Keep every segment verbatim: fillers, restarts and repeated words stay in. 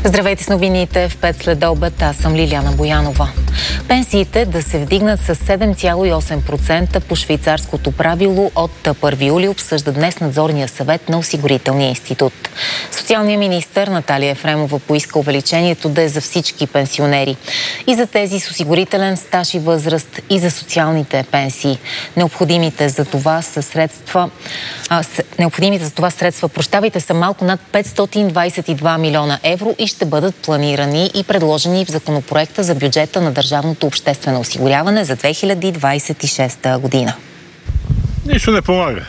Здравейте с новините в пет след обед. Аз съм Лиляна Боянова. Пенсиите да се вдигнат с седем цяло и осем процента по швейцарското правило от първи юли обсъжда днес надзорния съвет на Осигурителния институт. Социалният министър Наталия Ефремова поиска увеличението да е за всички пенсионери. И за тези с осигурителен стаж и възраст, и за социалните пенсии. Необходимите за това са средства, а, с, необходимите за това средства, прощавайте, са малко над петстотин двадесет и два милиона евро и ще бъдат планирани и предложени в законопроекта за бюджета на държавното обществено осигуряване за две хиляди двадесет и шеста година. Нищо не помага.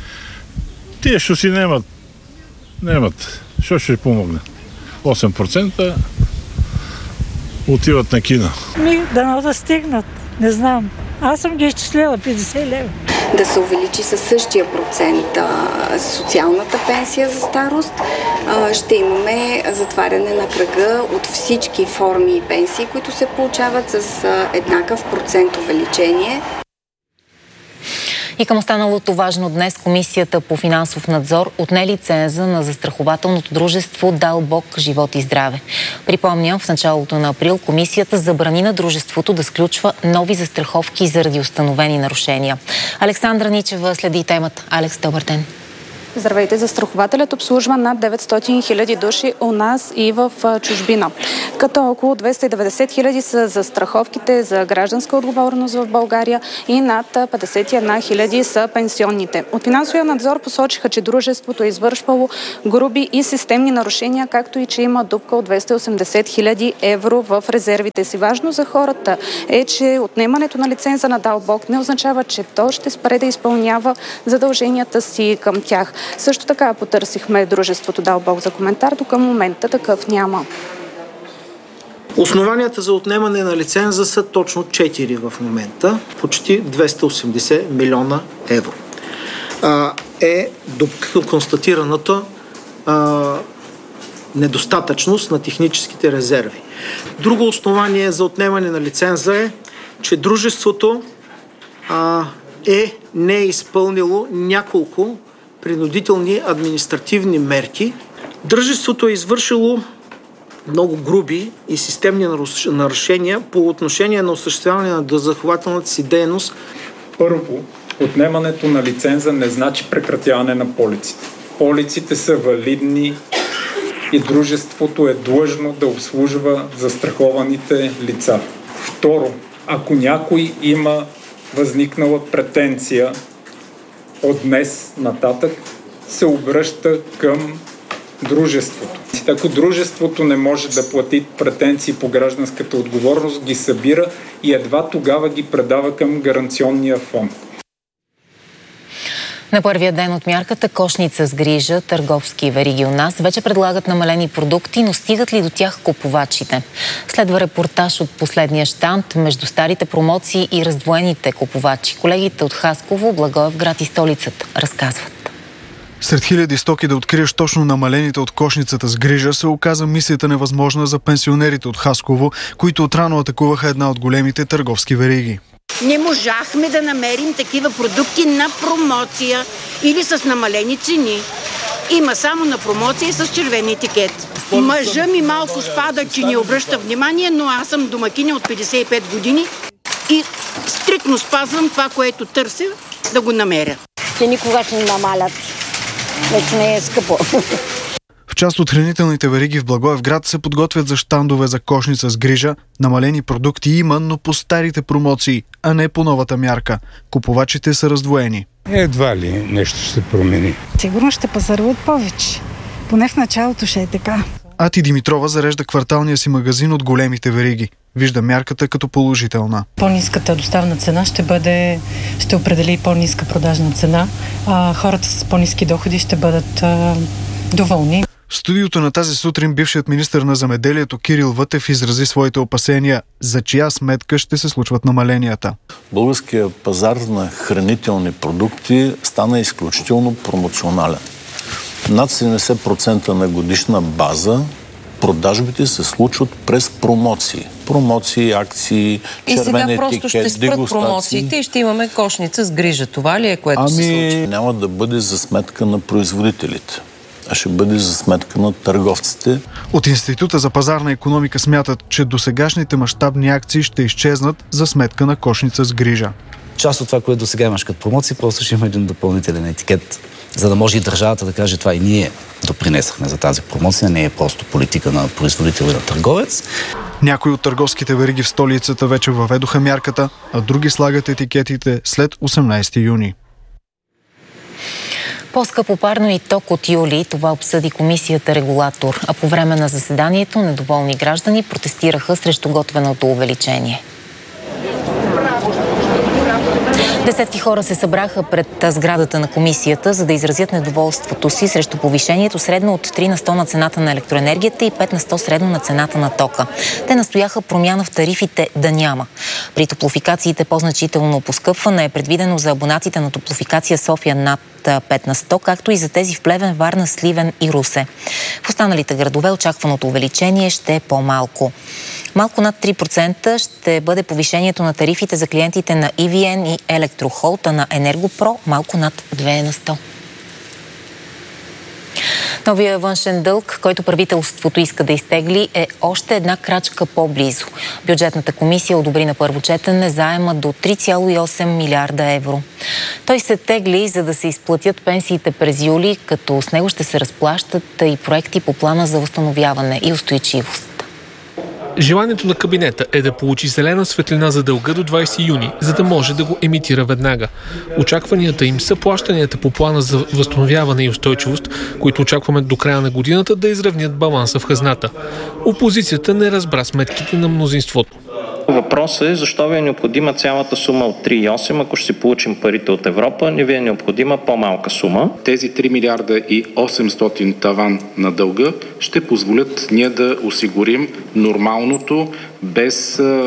Тия ще си немат. Немат. Що ще помогне? осем процента отиват на кино. Ми, дано да стигнат. Не знам. Аз съм ги изчислила петдесет лева. Да се увеличи със същия процент а, социалната пенсия за старост. А, ще имаме затваряне на кръга от всички форми и пенсии, които се получават с а, еднакъв процент увеличение. И към останалото важно днес, Комисията по финансов надзор отне лиценза на застрахователното дружество Дълбок живот и здраве. Припомням, в началото на април Комисията забрани на дружеството да сключва нови застраховки заради установени нарушения. Александра Ничева следи темата. Алекс, добър ден. Здравейте! Застрахователят обслужва над деветстотин хиляди души у нас и в чужбина. Като около двеста и деветдесет хиляди са застраховките за гражданска отговорност в България и над петдесет и една хиляди са пенсионните. От финансовия надзор посочиха, че дружеството е извършвало груби и системни нарушения, както и че има дупка от двеста и осемдесет хиляди евро в резервите си. Важно за хората е, че отнемането на лиценза на Дълбок не означава, че той ще спре да изпълнява задълженията си към тях. Също така потърсихме дружеството Дълбок за коментар, до към момента такъв няма. Основанията за отнемане на лиценза са точно четири в момента, почти двеста и осемдесет милиона евро. А, е констатираната а, недостатъчност на техническите резерви. Друго основание за отнемане на лиценза е, че дружеството а, е не е изпълнило няколко принудителни административни мерки. Дружеството е извършило много груби и системни нарушения по отношение на осъществяване на застрахователната си дейност. Първо, отнемането на лиценза не значи прекратяване на полиците. Полиците са валидни и дружеството е длъжно да обслужва застрахованите лица. Второ, ако някой има възникнала претенция от днес нататък, се обръща към дружеството. Ако дружеството не може да плати претенции по гражданската отговорност, ги събира и едва тогава ги предава към гаранционния фонд. На първия ден от мярката Кошница с грижа търговски вериги у нас вече предлагат намалени продукти, но стигат ли до тях купувачите? Следва репортаж от последния щанд между старите промоции и раздвоените купувачи. Колегите от Хасково, Благоевград и столицата разказват. Сред хиляди стоки да откриеш точно намалените от кошницата с грижа се оказа мисията невъзможна за пенсионерите от Хасково, които отрано атакуваха една от големите търговски вериги. Не можахме да намерим такива продукти на промоция или с намалени цени. Има само на промоция с червен етикет. Мъжа ми малко спада, че не обръща внимание, но аз съм домакиня от петдесет и пет години и стриктно спазвам това, което търся, да го намеря. Те никога ще не намалят. Вече не е скъпо. В част от хранителните вериги в Благоевград се подготвят за щандове за кошница с грижа. Намалени продукти има, но по старите промоции, а не по новата мярка. Купувачите са раздвоени. Едва ли нещо ще се промени. Сигурно ще пазаруват повече. Поне в началото ще е така. Ати Димитрова зарежда кварталния си магазин от големите вериги. Вижда мярката като положителна. По-ниската доставна цена ще бъде, ще определи по-ниска продажна цена, а хората с по-ниски доходи ще бъдат а, доволни. В студиото на тази сутрин бившият министър на земеделието Кирил Вътев изрази своите опасения за чия сметка ще се случват намаленията. Българският пазар на хранителни продукти стана изключително промоционален. Над седемдесет процента на годишна база продажбите се случват през промоции. Промоции, акции, червен етикет, и сега просто ще спрат промоциите и ще имаме кошница с грижа. Това ли е, което ами, се случи? Няма да бъде за сметка на производителите. а ще бъде за сметка на търговците. От Института за пазарна икономика смятат, че досегашните мащабни акции ще изчезнат за сметка на кошница с грижа. Част от това, което до сега имаш като промоция, просто ще има един допълнителен етикет, за да може и държавата да каже това и ние допринесахме за тази промоция, не е просто политика на производител и на търговец. Някои от търговските вериги в столицата вече въведоха мярката, а други слагат етикетите след осемнайсети юни. По-скъпо парно и ток от юли, това обсъди комисията регулатор, а по време на заседанието недоволни граждани протестираха срещу готвеното увеличение. Десетки хора се събраха пред сградата на комисията, за да изразят недоволството си срещу повишението средно от три на сто на цената на електроенергията и пет на сто средно на цената на тока. Те настояха промяна в тарифите да няма. При топлофикациите по-значително поскъпване е предвидено за абонатите на топлофикация София над пет на сто, както и за тези в Плевен, Варна, Сливен и Русе. В останалите градове очакваното увеличение ще е по-малко. Малко над три процента ще бъде повишението на тарифите за клиентите на и ви ен и Електрохолд, а на Енергопро малко над две на сто. Новия външен дълг, който правителството иска да изтегли, е още една крачка по-близо. Бюджетната комисия одобри на първо четене заема до три цяло и осем милиарда евро. Той се тегли, за да се изплатят пенсиите през юли, като с него ще се разплащат и проекти по плана за възстановяване и устойчивост. Желанието на кабинета е да получи зелена светлина за дълга до двайсети юни, за да може да го емитира веднага. Очакванията им са плащанията по плана за възстановяване и устойчивост, които очакваме до края на годината да изравнят баланса в хазната. Опозицията не разбра сметките на мнозинството. Въпросът е защо ви е необходима цялата сума от три цяло и осем, ако ще си получим парите от Европа, не ви е необходима по-малка сума. Тези три милиарда и осемстотин таван на дълга ще позволят ние да осигурим нормалното, без а,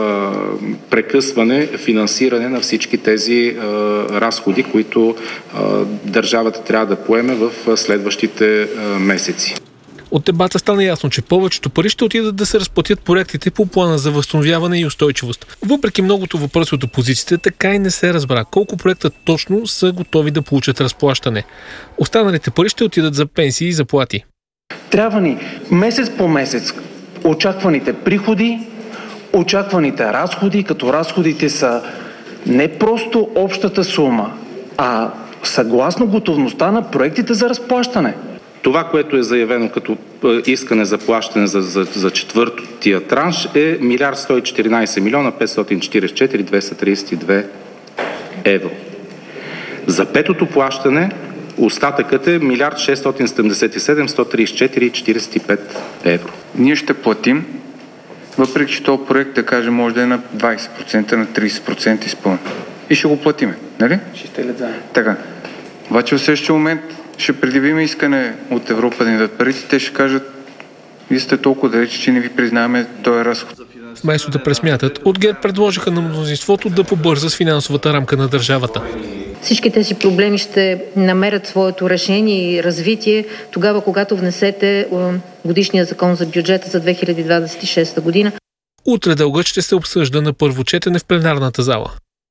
прекъсване, финансиране на всички тези а, разходи, които а, държавата трябва да поеме в следващите а, месеци. От дебата стана ясно, че повечето пари ще отидат да се разплатят проектите по плана за възстановяване и устойчивост. Въпреки многото въпроси от опозицията, така и не се разбра колко проекта точно са готови да получат разплащане. Останалите пари ще отидат за пенсии и заплати. Трябва ни месец по месец очакваните приходи, очакваните разходи, като разходите са не просто общата сума, а съгласно готовността на проектите за разплащане. Това, което е заявено като искане за плащане за, за, за четвъртия транш е милиард сто и четиринайсет милиона петстотин четирийсет и четири хиляди двеста трийсет и две евро. За петото плащане остатъкът е милиард шестстотин седемдесет и седем хиляди сто трийсет и четири хиляди четирийсет и пет евро. Ние ще платим, въпреки че този проект, да кажем, може да е на двайсет процента, на трийсет процента изпълнен. И ще го платиме, нали? Ще да. Така. Обаче в следващия момент ще предявим искане от Европа да ни дадат парите, те ще кажат, вие сте толкова далече, че не ви признаваме този разход. Вместо да пресмятат, от ГЕРБ предложиха на мнозинството да побърза с финансовата рамка на държавата. Всички тези проблеми ще намерят своето решение и развитие тогава, когато внесете годишния закон за бюджета за две хиляди двадесет и шеста година. Утре дългът ще се обсъжда на първо четене в пленарната зала.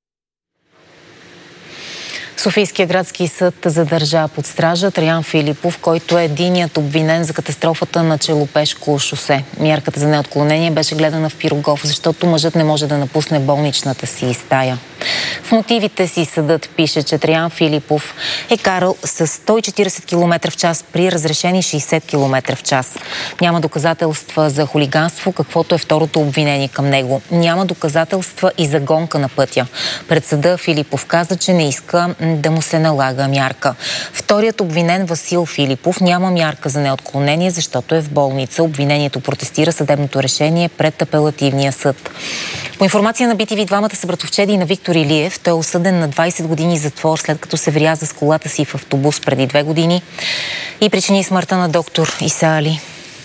Софийският градски съд задържа под стража Траян Филипов, който е единият обвинен за катастрофата на Челопешко шосе. Мярката за неотклонение беше гледана в Пирогов, защото мъжът не може да напусне болничната си стая. В мотивите си съдът пише, че Траян Филипов е карал с сто и четирийсет километра в час при разрешени шейсет километра в час. Няма доказателства за хулиганство, каквото е второто обвинение към него. Няма доказателства и за гонка на пътя. Пред съда Филипов каза, че не иска да му се налага мярка. Вторият обвинен Васил Филипов няма мярка за неотклонение, защото е в болница. Обвинението протестира съдебното решение пред апелативния съд. По информация на би ти ви, двамата са братовчеди на Виктор Илиев. Той е осъден на двайсет години затвор, след като се вряза с колата си в автобус преди две години и причини смъртта на доктор Иса Али.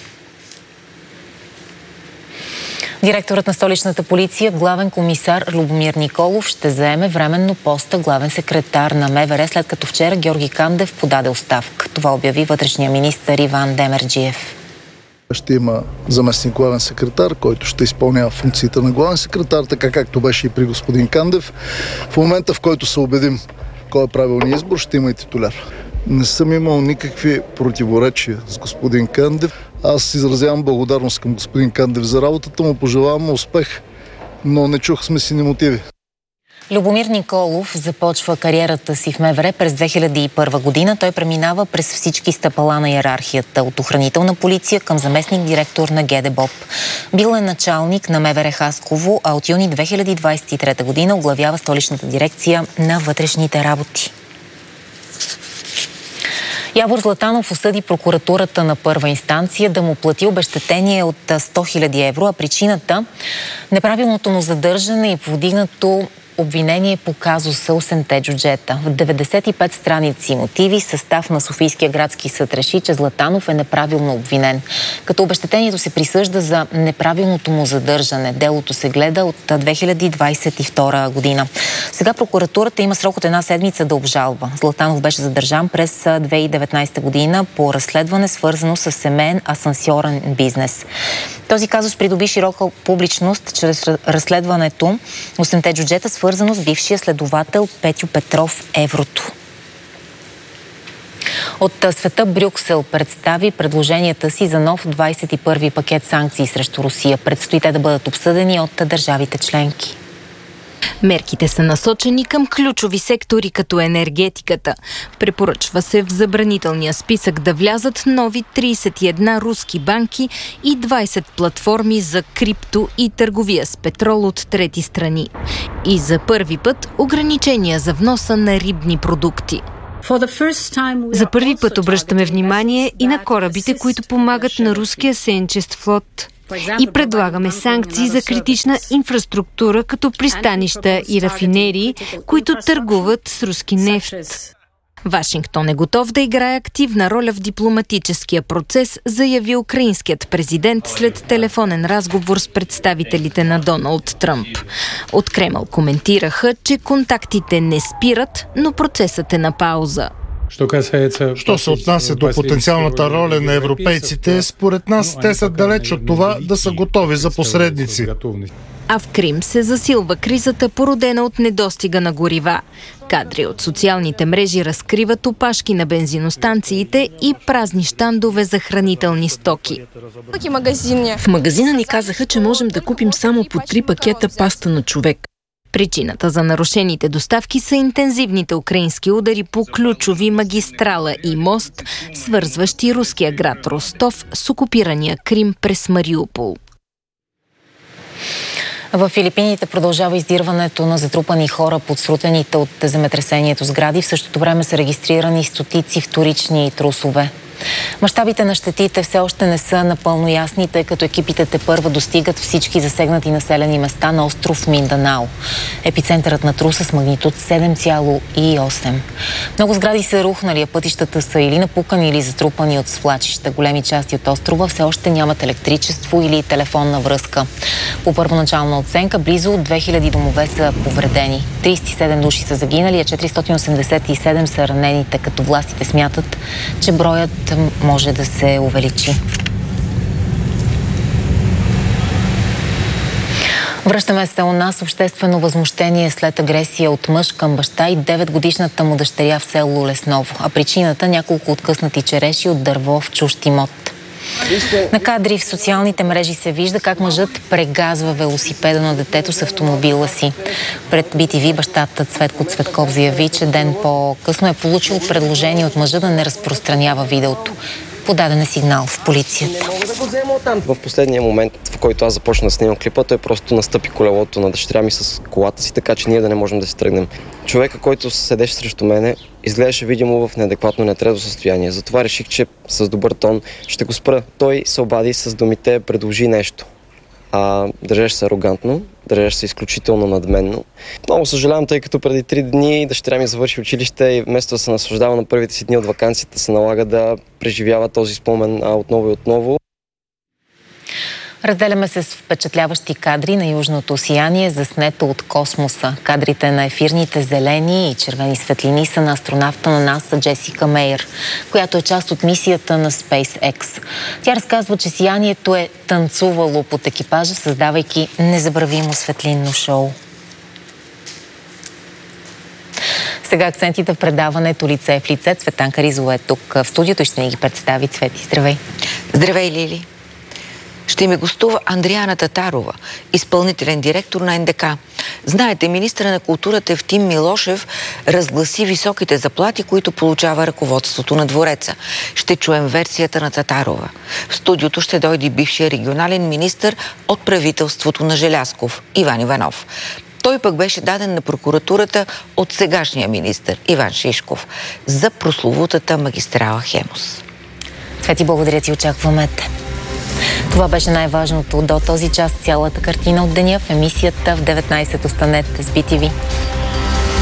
Директорът на столичната полиция, главен комисар Любомир Николов, ще заеме временно поста главен секретар на М В Р, след като вчера Георги Кандев подаде оставка. Това обяви вътрешния министър Иван Демерджиев. Ще има заместник главен секретар, който ще изпълнява функциите на главен секретар, така както беше и при господин Кандев. В момента, в който се убедим кой е правилният избор, ще има и титуляр. Не съм имал никакви противоречия с господин Кандев. Аз изразявам благодарност към господин Кандев за работата му, пожелавам успех, но не чух смислени мотиви. Любомир Николов започва кариерата си в МВР през две хиляди и първа година. Той преминава през всички стъпала на йерархията, от охранителна полиция към заместник-директор на ГДБОП. Бил е началник на МВР Хасково, а от юни две хиляди двадесет и трета година оглавява столичната дирекция на вътрешните работи. Явор Златанов осъди прокуратурата на първа инстанция да му плати обезщетение от сто хиляди евро, а причината – неправилното му задържане и повдигнато обвинение по казуса осемте джуджета. В деветдесет и пет страници мотиви състав на Софийския градски съд реши, че Златанов е неправилно обвинен. Като обезщетението се присъжда за неправилното му задържане. Делото се гледа от две хиляди двадесет и втора година. Сега прокуратурата има срок от една седмица да обжалва. Златанов беше задържан през две хиляди и деветнадесета година по разследване, свързано с семейен асансьорен бизнес. Този казус придоби широка публичност чрез разследването осемте джуджета, свързано с бившия следовател Петю Петров Еврото. От света Брюксел представи предложенията си за нов двадесет и първи пакет санкции срещу Русия. Предстои те да бъдат обсъдени от държавите членки. Мерките са насочени към ключови сектори като енергетиката. Препоръчва се в забранителния списък да влязат нови тридесет и една руски банки и двадесет платформи за крипто и търговия с петрол от трети страни. И за първи път ограничения за вноса на рибни продукти. За първи път обръщаме внимание и на корабите, които помагат на руския сенчест флот. И предлагаме санкции за критична инфраструктура, като пристанища и рафинерии, които търгуват с руски нефт. Вашингтон е готов да играе активна роля в дипломатическия процес, заяви украинският президент след телефонен разговор с представителите на Доналд Тръмп. От Кремъл коментираха, че контактите не спират, но процесът е на пауза. Що се отнася до потенциалната роля на европейците, според нас те са далеч от това да са готови за посредници. А в Крим се засилва кризата, породена от недостига на горива. Кадри от социалните мрежи разкриват опашки на бензиностанциите и празни щандове за хранителни стоки. В магазина ни казаха, че можем да купим само по три пакета паста на човек. Причината за нарушените доставки са интензивните украински удари по ключови магистрала и мост, свързващи руския град Ростов с окупирания Крим през Мариупол. В Филипините продължава издирването на затрупани хора под срутените от земетресението сгради. В същото време са регистрирани стотици вторични трусове. Мащабите на щетите все още не са напълно ясни, тъй като екипите тепърва достигат всички засегнати населени места на остров Минданао. Епицентърът на труса с магнитуд седем цяло и осем. Много сгради са рухнали, а пътищата са или напукани, или затрупани от свлачища. Големи части от острова все още нямат електричество или телефонна връзка. По първоначална оценка, близо две хиляди домове са повредени. тридесет и седем души са загинали, а четиристотин осемдесет и седем са ранените, като властите смятат, че броят може да се увеличи. Връщаме се у нас. Обществено възмущение след агресия от мъж към баща и деветгодишната му дъщеря в село Лесново. А причината – няколко откъснати череши от дърво в чужд имот. На кадри в социалните мрежи се вижда как мъжът прегазва велосипеда на детето с автомобила си. Пред Би Ти Ви бащата Цветко Цветков заяви, че ден по-късно е получил предложение от мъжа да не разпространява видеото. Подаден е сигнал в полицията. В последния момент, в който аз започна да снимам клипа, той просто настъпи колелото на дъщеря ми с колата си, така че ние да не можем да се тръгнем. Човека, който седеше срещу мене, изглеждаше видимо в неадекватно нетрезво състояние. Затова реших, че с добър тон ще го спра. Той се обади с думите "предложи нещо". А, държеше се арогантно, държеше се изключително надменно. Много съжалявам, тъй като преди три дни дъщеря ми завърши училище и вместо да се наслаждава на първите си дни от ваканцията, се налага да преживява този спомен а, отново и отново. Разделяме се с впечатляващи кадри на южното сияние, заснето от космоса. Кадрите на ефирните зелени и червени светлини са на астронавта на НАСА Джесика Мейер, която е част от мисията на SpaceX. Тя разказва, че сиянието е танцувало под екипажа, създавайки незабравимо светлинно шоу. Сега акцентите в предаването Лице в лице. Цветанка Ризова е тук в студиото и ще ни ги представи. Цвети, здравей! Здравей, Лили! Ще ми гостува Андриана Татарова, изпълнителен директор на Ен Де Ка. Знаете, министъра на културата Евтим Милошев разгласи високите заплати, които получава ръководството на двореца. Ще чуем версията на Татарова. В студиото ще дойде бившия регионален министър от правителството на Желязков, Иван Иванов. Той пък беше даден на прокуратурата от сегашния министър Иван Шишков за прословутата магистрала Хемус. Цвети, благодаря ти, очакваме те. Това беше най-важното до този час. Цялата картина от деня в емисията в деветнайсет. Останете с Би Ти Ви.